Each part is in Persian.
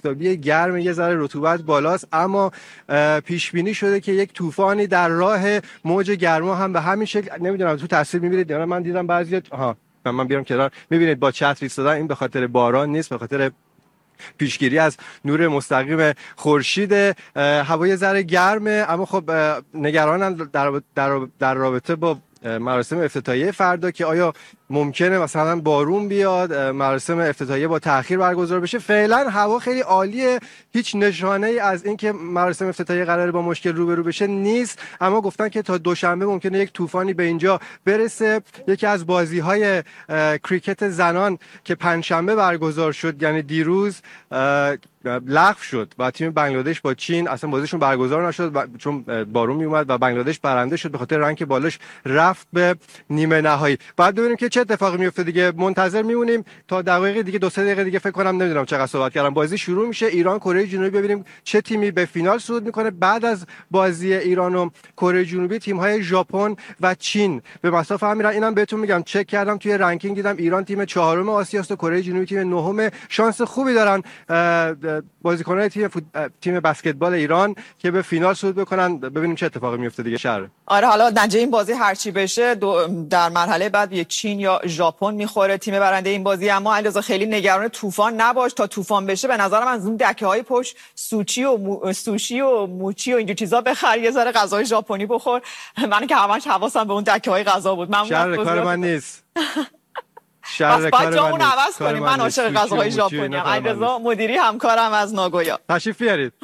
آفتابی گرم، یه ذره رطوبت بالاست، اما پیش بینی شده که یک طوفانی در راه موج گرما هم به همین شکل. نمیدونم تو تصویر می‌بینید یا من دیدم بعضی من بیارم کنار، می‌بینید با چتر ایستادن. این به خاطر باران نیست، به خاطر پیشگیری از نور مستقیم خورشید. هوای ذره گرمه، اما خب نگرانم در رابطه با مراسم افتتاحیه فردا که آیا ممکنه مثلا بارون بیاد، مراسم افتتاحیه با تأخیر برگزار بشه. فعلا هوا خیلی عالیه، هیچ نشانه‌ای از اینکه مراسم افتتاحیه قراره با مشکل روبرو بشه نیست، اما گفتن که تا دوشنبه ممکنه یک طوفانی به اینجا برسه. یکی از بازی‌های کریکت زنان که پنجشنبه برگزار شد، یعنی دیروز، لغو شد و تیم بنگلادش با چین اصلا بازیشون برگزار نشد چون بارون می اومد و بنگلادش برنده شد، به خاطر رنگ بالاش رفت به نیمه نهایی. بعد ببینیم که چه اتفاقی میفته دیگه. منتظر میمونیم تا دقایق دیگه، 2-3 دقیقه دیگه فکر کنم، نمیدونم چقدر صحبت کردم، بازی شروع میشه. ایران کره جنوبی، ببینیم چه تیمی به فینال صعود میکنه. بعد از بازی ایران و کره جنوبی تیم‌های ژاپن و چین به مسافت هم میرن. اینم بهتون میگم چک کردم توی رنکینگ، دیدم ایران تیم 4م آسیاست و کره جنوبی تیم 9م. شانس خوبی دارن بازیکنان تیم بسکتبال ایران که به فینال صعود بکنن. ببینیم چه اتفاقی میفته دیگه. شهر آره، حالا نتیجه این بازی هر چی بشه در مرحله بعد یک چین یا ژاپن میخوره تیم برنده این بازی. اما علیرضا خیلی نگران طوفان نباش، تا طوفان بشه به نظر من از اون دکه‌های پشت سوشی و موچی و اینجور چیزا بخر، یه ذره غذای ژاپنی بخور. من که همش حواسم به اون دکه‌های غذا بود. شهر کار من نیست. شهر کار من عوض کنیم. من عاشق غذاهای ژاپنی ام. علیرضا مدیری همکارم از ناگویا. تشریف بیارید.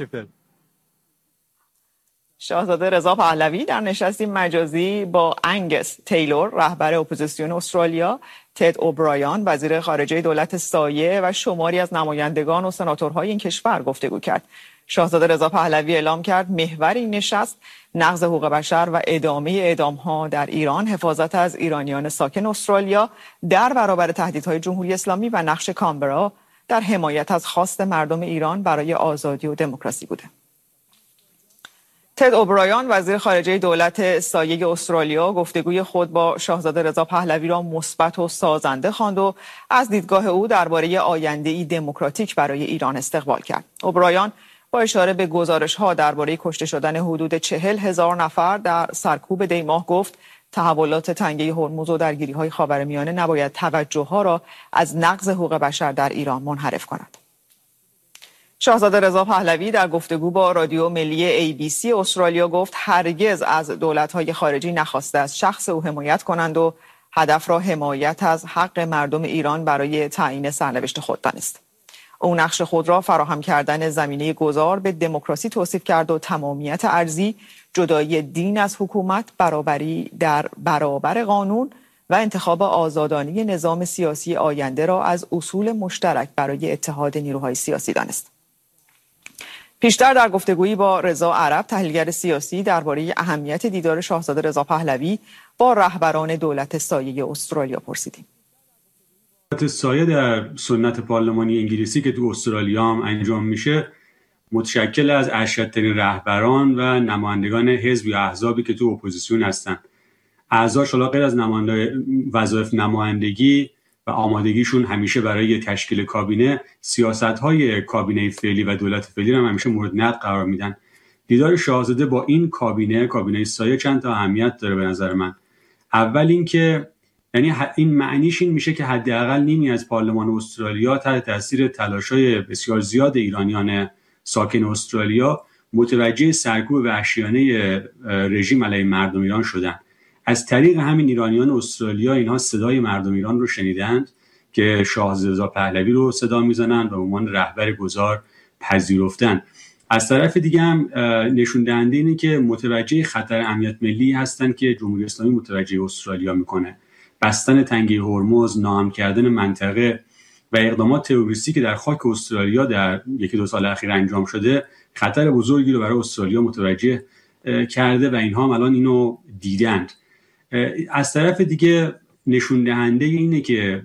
شاهزاده رضا پهلوی در نشستی مجازی با انگس تیلور رهبر اپوزیسیون استرالیا، تد اوبرایان وزیر خارجه دولت سایه و شماری از نمایندگان و سناتورهای این کشور گفتگو کرد. شاهزاده رضا پهلوی اعلام کرد محور این نشست نقض حقوق بشر و ادامه اعدام‌ها در ایران، حفاظت از ایرانیان ساکن استرالیا در برابر تهدیدهای جمهوری اسلامی و نقش کانبرا در حمایت از خواست مردم ایران برای آزادی و دموکراسی بوده. تد اوبرایان وزیر خارجه دولت سایه استرالیا گفتگوی خود با شاهزاده رضا پهلوی را مثبت و سازنده خواند و از دیدگاه او درباره آینده‌ای دموکراتیک برای ایران استقبال کرد. اوبرایان با اشاره به گزارش‌ها درباره کشته شدن حدود 40,000 نفر در سرکوب دی‌ماه گفت تحولات تنگه هرمز و درگیری‌های خاورمیانه نباید توجه‌ها را از نقض حقوق بشر در ایران منحرف کند. شاهزاده رضا پهلوی در گفتگو با رادیو ملی ABC استرالیا گفت هرگز از دولت‌های خارجی نخواسته از شخص او حمایت کنند و هدف را حمایت از حق مردم ایران برای تعیین سرنوشت خود دانست. او نقش خود را فراهم کردن زمینه گذار به دموکراسی توصیف کرد و تمامیت ارضی، جدایی دین از حکومت، برابری در برابر قانون و انتخاب آزادانه نظام سیاسی آینده را از اصول مشترک برای اتحاد نیروهای سیاسی دانست. پیشتر در گفتگویی با رضا عرب تحلیلگر سیاسی درباره اهمیت دیدار شاهزاده رضا پهلوی با رهبران دولت سایه استرالیا پرسیدیم. دولت سایه در سنت پارلمانی انگلیسی که تو استرالیا هم انجام میشه متشکل از ارشدترین رهبران و نمایندگان حزب یا احزابی که تو اپوزیسیون هستن. اعضاش حالا غیر از وظایف نمایندگی و آمادگیشون همیشه برای تشکیل کابینه، سیاست‌های کابینه فعلی و دولت فعلی هم همیشه مورد نقد قرار میدن. دیدار شاهزاده با این کابینه سایه چند تا اهمیت داره به نظر من. اول اینکه یعنی این معنیش این میشه که حداقل نیمی از پارلمان استرالیا تحت تاثیر تلاش‌های بسیار زیاد ایرانیان ساکن استرالیا متوجه سرکوب وحشیانه رژیم علیه مردم ایران شدن. از طریق همین ایرانیان استرالیا اینها صدای مردم ایران رو شنیدند که شاهزاده رضا پهلوی رو صدا میزنن و به عنوان رهبر گذار پذیرفتن. از طرف دیگه هم نشون دهنده اینه که متوجه خطر امنیت ملی هستن که جمهوری اسلامی متوجه استرالیا میکنه. بستن تنگه هرمز، ناامن کردن منطقه و اقدامات تروریستی که در خاک استرالیا در 1-2 سال اخیر انجام شده خطر بزرگی رو برای استرالیا متوجه کرده و اینها هم الان اینو دیدند. از طرف دیگه نشون دهنده اینه که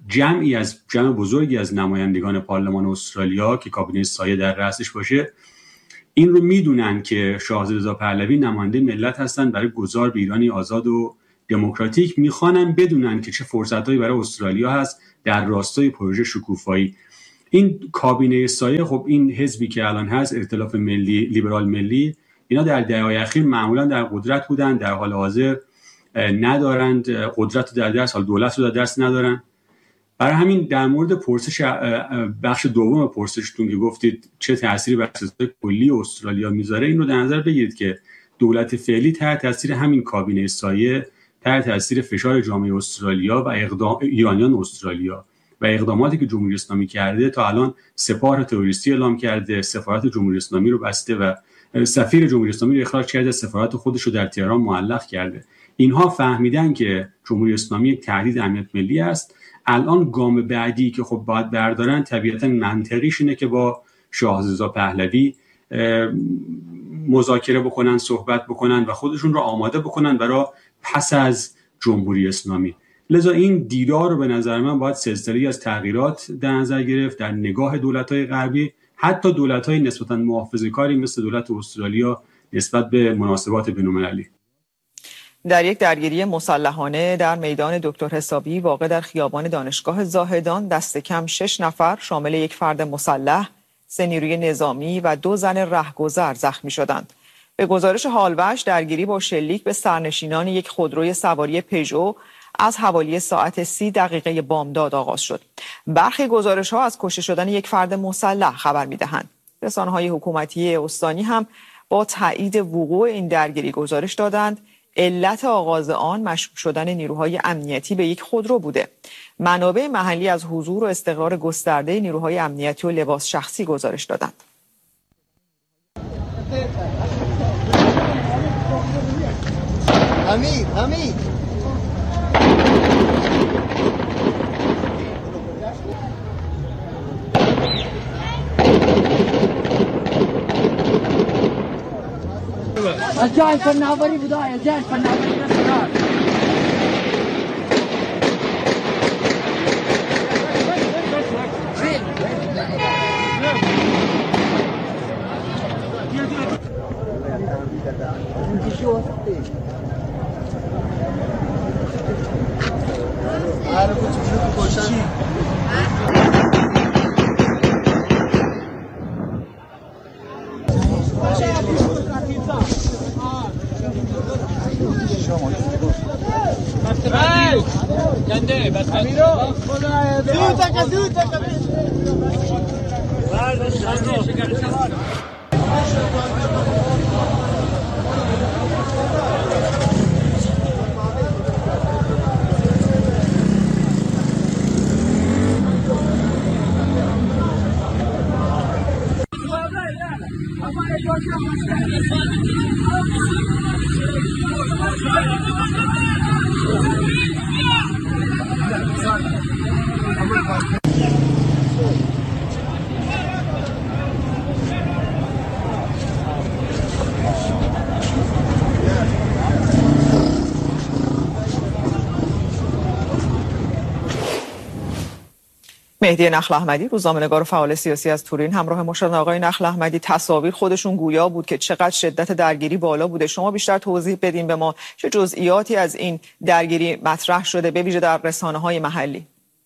جمع بزرگی از نمایندگان پارلمان استرالیا که کابینه سایه در رأسش باشه این رو میدونن که شاهزاده رضا پهلوی نماینده ملت هستن برای گذار به ایرانی آزاد و دموکراتیک. میخوانن بدونن که چه فرصتایی برای استرالیا هست در راستای پروژه شکوفایی. این کابینه سایه، خب این حزبی که الان هست، ائتلاف ملی لیبرال ملی، اینا در دهه‌های اخیر معمولا در قدرت بودن، در حال حاضر ندارند قدرت رو در دست، حال دولت رو در دست ندارن. برای همین در مورد پرسش بخش دوم پرسشتون که گفتید چه تأثیری بر سیاست کلی استرالیا میذاره، این رو در نظر بگیرید که دولت فعلی تحت تاثیر همین کابینه سایه، تحت تاثیر فشار جامعه استرالیا و ایرانیان استرالیا و اقداماتی که جمهوری اسلامی کرده، تا الان سپاه تروریستی اعلام کرده، سفارت جمهوری اسلامی رو بسته و سفیر جمهوری اسلامی رو اخراج کرده، سفارت خودش رو در تهران معلق کرده. اینها فهمیدن که جمهوری اسلامی یک تهدید امنیت ملی است. الان گام بعدی که خب باید بردارن طبیعتا منطقیش اینه که با شاهزاده پهلوی مذاکره بکنن، صحبت بکنن و خودشون رو آماده بکنن برای پس از جمهوری اسلامی. لذا این دیدار رو به نظر من باید سلسله‌ای از تغییرات در نظر گرفت در نگاه دولت‌های غربی، حتی دولت‌های نسبتاً محافظه‌کاری مثل دولت استرالیا نسبت به مناسبات بین‌المللی. در یک درگیری مسلحانه در میدان دکتر حسابی واقع در خیابان دانشگاه زاهدان دست کم 6 نفر شامل یک فرد مسلح، 3 نیروی نظامی و 2 زن رهگذر زخمی شدند. به گزارش هالوش درگیری با شلیک به سرنشینان یک خودروی سواری پژو از حوالی ساعت 30 دقیقه بامداد آغاز شد. برخی گزارش‌ها از کشته شدن یک فرد مسلح خبر می‌دهند. رسانه‌های حکومتی استانی هم با تایید وقوع این درگیری گزارش دادند علت آغاز آن مشکوک شدن نیروهای امنیتی به یک خودرو بوده. منابع محلی از حضور و استقرار گسترده نیروهای امنیتی و لباس شخصی گزارش دادند. حمید الجاي فناوري بداية الجاي فناوري رسالات مهدی نخل احمدی، روزنامه‌نگار و فعال سیاسی از تورین، همراه ما شدن. آقای نخل احمدی، تصاویر خودشون گویا بود که چقدر شدت درگیری بالا بوده. شما بیشتر توضیح بدین به ما چه جزئیاتی از این درگیری مطرح شده، به ویژه در رسانه‌های محلی؟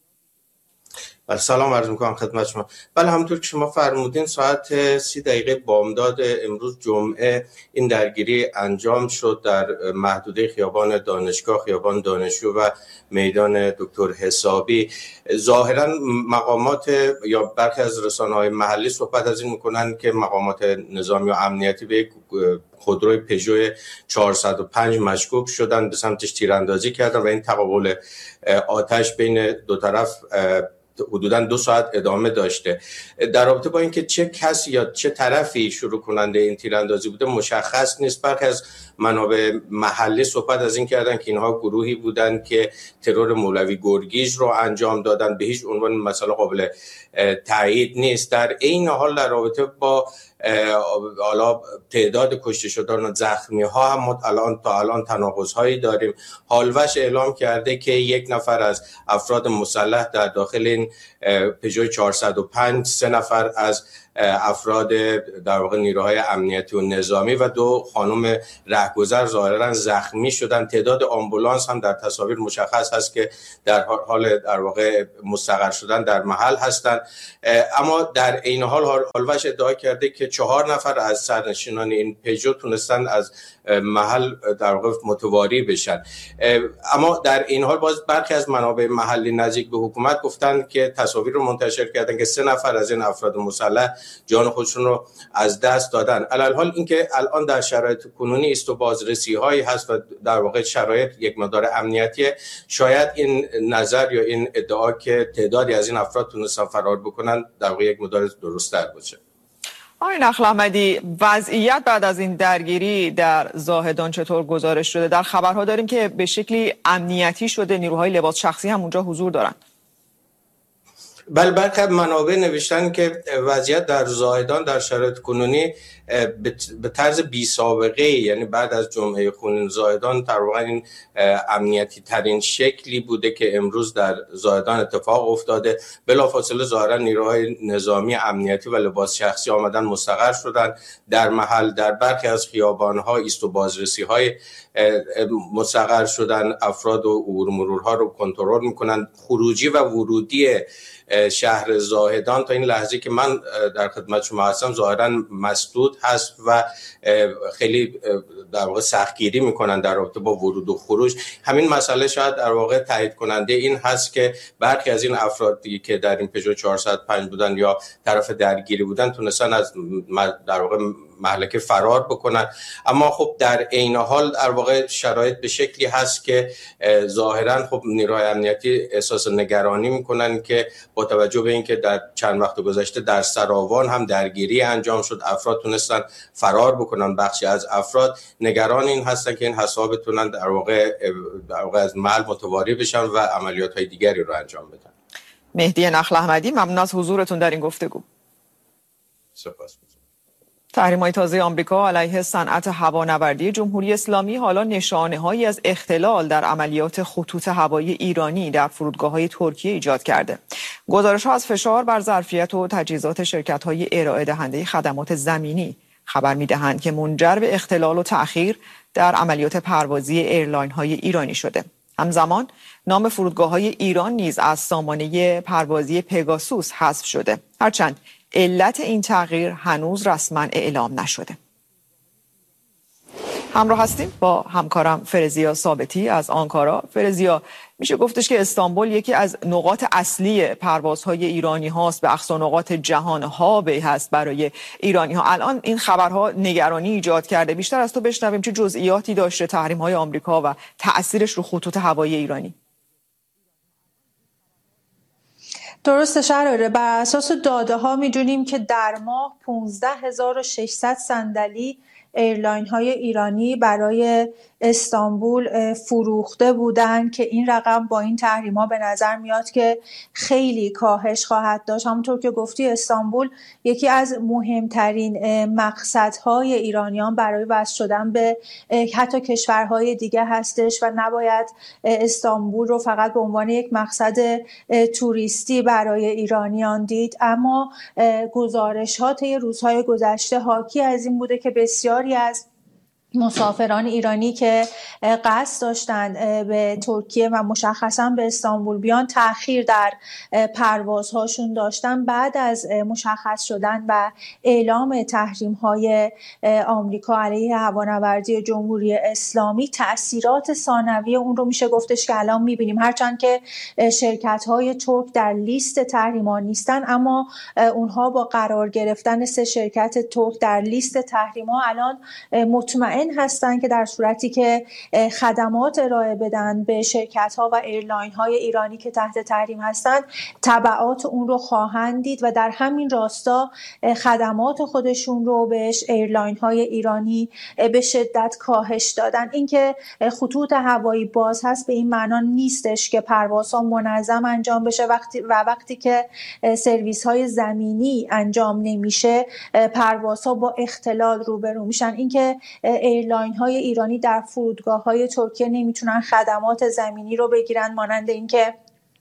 سلام عرض میکنم خدمت شما. بله، همونطور که شما فرمودین ساعت 30 دقیقه بامداد امروز جمعه این درگیری انجام شد در محدوده خیابان دانشگاه، خیابان دانشجو و میدان دکتر حسابی. ظاهرا مقامات یا برخی از رسانه‌های محلی صحبت از این میکنن که مقامات نظامی و امنیتی به خودروی پژو 405 مشکوک شدن، به سمتش تیراندازی کردن و این تقابل آتش بین دو طرف حدوداً 2 ساعت ادامه داشته. در رابطه با اینکه چه کسی یا چه طرفی شروع کننده این تیراندازی بوده مشخص نیست. برخی از منابع محلی صحبت از این کردن که اینها گروهی بودن که ترور مولوی گرگیز رو انجام دادن. به هیچ عنوان مسئله قابل تایید نیست. در این حال در رابطه با حالا تعداد کشته شدگان و زخمی ها هم تا الان تناقض‌هایی داریم. هالوش اعلام کرده که 1 نفر از افراد مسلح در داخل این پژو 405، 3 نفر از افراد در واقع نیروهای امنیتی و نظامی و 2 خانم رهگذر ظاهرا زخمی شدن. تعداد آمبولانس هم در تصاویر مشخص هست که در حال در واقع مستقر شدن در محل هستند. اما در این حال هالوش ادعا کرده که 4 نفر از سرنشینان این پژو تونستن از محل در واقع متواری بشن. اما در این حال باز برخی از منابع محلی نزدیک به حکومت گفتن که تصاویر رو منتشر کردن که 3 نفر از این افراد مسلح جان خودشون رو از دست دادن. علی‌الحال اینکه الان در شرایط کنونی است و بازرسی هایی هست و در واقع شرایط یک مقدار امنیتی، شاید این نظر یا این ادعا که تعدادی از این افراد تونستن فرار بکنن در واقع یک مقدار درست‌تر باشه. آقای نخل احمدی، وضعیت بعد از این درگیری در زاهدان چطور گزارش شده؟ در خبرها داریم که به شکلی امنیتی شده، نیروهای لباس شخصی هم اونجا حضور دارند. بله، برخی منابع نوشتن که وضعیت در زاهدان در شرایط کنونی به طرز بی سابقه، یعنی بعد از جمعه خونین زاهدان در واقع این امنیتی ترین شکلی بوده که امروز در زاهدان اتفاق افتاده. بلافاصله ظاهرا نیروهای نظامی امنیتی و لباس شخصی آمدن مستقر شدن در محل. در برخی از خیابان‌ها ایست و بازرسی‌های مستقر شدن، افراد و عبور مرورها رو کنترل می‌کنن. خروجی و ورودی شهر زاهدان تا این لحظه که من در خدمت شما هستم ظاهرا مسدود هست و خیلی در واقع سختگیری میکنن در رابطه با ورود و خروج. همین مسئله شاید در واقع تایید کننده این هست که برخی از این افرادی که در این پژو 405 بودن یا طرف درگیری بودن تونستن از در واقع مهلکه فرار بکنن. اما خب در عین حال در واقع شرایط به شکلی هست که ظاهرا خب نیروهای امنیتی احساس نگرانی میکنن که با توجه به اینکه در چند وقت گذشته در سراوان هم درگیری انجام شد، افراد تونستن فرار بکنن. بخشی از افراد نگران این هستن که این حساب بتونن در واقع از محل متواری بشن و عملیات‌های دیگری رو انجام بدن. مهدی نخل احمدی، ممنون از حضورتون در این گفتگو. سپاس. تحریم‌های تازه آمریکا علیه صنعت هوانوردی جمهوری اسلامی حالا نشانه‌هایی از اختلال در عملیات خطوط هوایی ایرانی در فرودگاه‌های ترکیه ایجاد کرده. گزارش‌ها از فشار بر ظرفیت و تجهیزات شرکت‌های ارائه دهنده خدمات زمینی خبر می‌دهند که منجر به اختلال و تأخیر در عملیات پروازی ایرلاین‌های ایرانی شده. همزمان نام فرودگاه‌های ایران نیز از سامانه پروازی پگاسوس حذف شده، هرچند علت این تغییر هنوز رسما اعلام نشده. همراه هستیم با همکارم فرزیا ثابتی از آنکارا. فرزیا، میشه گفتش که استانبول یکی از نقاط اصلی پروازهای ایرانی هاست، به اقصا نقاط جهان هابی هست برای ایرانی ها. الان این خبرها نگرانی ایجاد کرده. بیشتر از تو بشنویم چه جزئیاتی داشته تحریم های آمریکا و تأثیرش رو خطوط هوایی ایرانی؟ درسته شراره، بر اساس داده ها میدونیم که در ماه 15600 صندلی ایرلاین های ایرانی برای استانبول فروخته بودن که این رقم با این تحریم ها به نظر میاد که خیلی کاهش خواهد داشت. همونطور که گفتی استانبول یکی از مهمترین مقصدهای ایرانیان برای وصل شدن به حتی کشورهای دیگه هستش و نباید استانبول رو فقط به عنوان یک مقصد توریستی برای ایرانیان دید. اما گزارش ها طی روزهای گذشته حاکی از این بوده که بسیاری از مسافران ایرانی که قصد داشتن به ترکیه و مشخصا به استانبول بیان تأخیر در پروازهاشون داشتن. بعد از مشخص شدن و اعلام تحریم‌های آمریکا علیه هوانوردی جمهوری اسلامی، تأثیرات ثانوی اون رو میشه گفتش که الان میبینیم. هرچند که شرکت‌های ترک در لیست تحریم‌ها نیستن، اما اونها با قرار گرفتن 3 شرکت ترک در لیست تحریم‌ها الان مطمئن هستن که در صورتی که خدمات ارائه بدن به شرکت‌ها و ایرلاین‌های ایرانی که تحت تحریم هستند، تبعات اون رو خواهند دید و در همین راستا خدمات خودشون رو بهش ایرلاین‌های ایرانی به شدت کاهش دادن. اینکه خطوط هوایی باز هست به این معنا نیستش که پروازها منظم انجام بشه وقتی که سرویس‌های زمینی انجام نمیشه پروازها با اختلال روبرو میشن. اینکه ایرلاین‌های ایرانی در فرودگاه‌های ترکیه نمیتونن خدمات زمینی رو بگیرن، مانند اینکه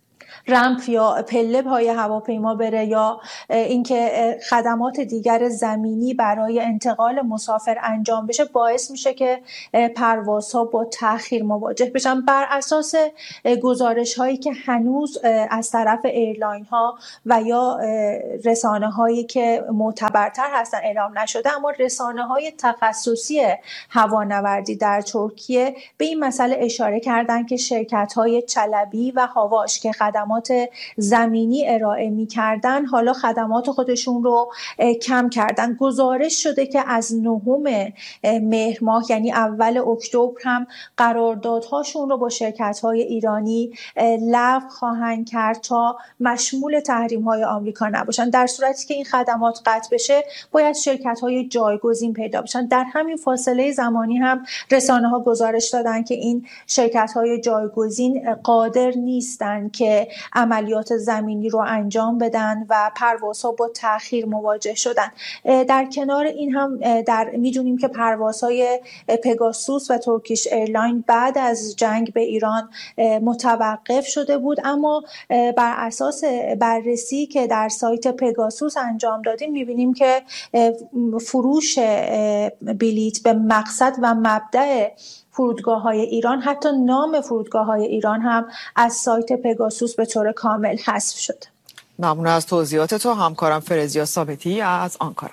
رمپ یا پله پای هواپیما بره یا اینکه خدمات دیگر زمینی برای انتقال مسافر انجام بشه باعث میشه که پروازها با تأخیر مواجه بشن. بر اساس گزارش هایی که هنوز از طرف ایرلاین ها و یا رسانه هایی که معتبرتر هستن اعلام نشده، اما رسانه های تخصصی هوانوردی در ترکیه به این مسئله اشاره کردن که شرکت های چلبی و هاواش که خدمات زمینی ارائه می‌کردن حالا خدمات خودشون رو کم کردن. گزارش شده که از 9 مهر ماه یعنی اول اکتبر هم قراردادهاشون رو با شرکت‌های ایرانی لغو خواهند کرد تا مشمول تحریم‌های آمریکا نباشن. در صورتی که این خدمات قطع بشه باید شرکت‌های جایگزین پیدا بشن. در همین فاصله زمانی هم رسانه‌ها گزارش دادن که این شرکت‌های جایگزین قادر نیستن که عملیات زمینی رو انجام بدن و پروازها با تأخیر مواجه شدن. در کنار این هم میدونیم که پروازهای پگاسوس و ترکیش ایرلاین بعد از جنگ به ایران متوقف شده بود، اما بر اساس بررسی که در سایت پگاسوس انجام دادیم میبینیم که فروش بلیت به مقصد و مبدأ فرودگاه‌های ایران، حتی نام فرودگاه‌های ایران هم از سایت پگاسوس به طور کامل حذف شد. ممنون از توضیحات تو همکارم فرزیا ثابتی از آنکارا.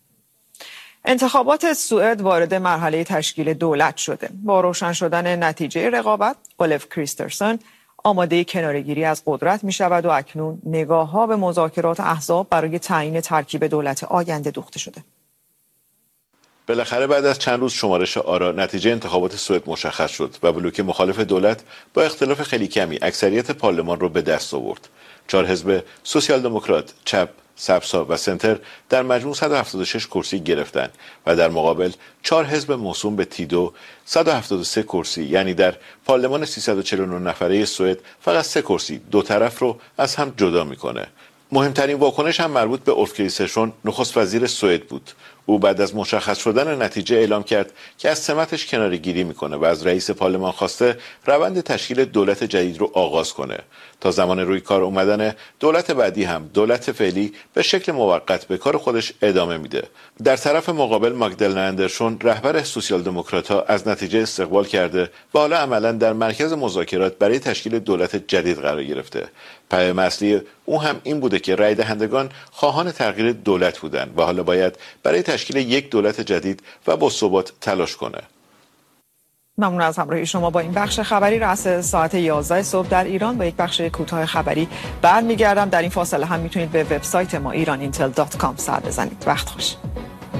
انتخابات سوئد وارد مرحله تشکیل دولت شده. با روشن شدن نتیجه رقابت، اولف کریسترسن آماده کناره‌گیری از قدرت می شود و اکنون نگاه‌ها به مذاکرات احزاب برای تعیین ترکیب دولت آینده دوخته شده. بالاخره بعد از چند روز شمارش آرا نتیجه انتخابات سوئد مشخص شد و بلوک مخالف دولت با اختلاف خیلی کمی اکثریت پارلمان را به دست آورد. 4 حزب سوسیال دموکرات، چپ، سبزها و سنتر در مجموع 176 کرسی گرفتند و در مقابل 4 حزب موسوم به تیدو 173 کرسی، یعنی در پارلمان 349 نفره سوئد فقط 3 کرسی دو طرف رو از هم جدا میکنه. مهمترین واکنش هم مربوط به اولف کریسترسن نخست وزیر سوئد بود. او بعد از مشخص شدن نتیجه اعلام کرد که از سمتش کناره‌گیری میکنه و از رئیس پارلمان خواسته روند تشکیل دولت جدید رو آغاز کنه. تا زمان روی کار اومدن دولت بعدی هم دولت فعلی به شکل موقت به کار خودش ادامه میده. در طرف مقابل ماگدالنا اندرسون رهبر سوسیال دموکرات‌ها از نتیجه استقبال کرده و حالا عملاً در مرکز مذاکرات برای تشکیل دولت جدید قرار گرفته. پیام اصلی او هم این بوده که رای دهندگان خواهان تغییر دولت بودند و حالا باید برای تشکیل یک دولت جدید و با ثبات تلاش کنه. ممنون از همراهی شما با این بخش خبری. رأس ساعت 11 صبح در ایران با یک بخش کوتاه خبری برمیگردم. در این فاصله هم میتونید به وبسایت ما iranIntel.com سر بزنید. وقت خوش.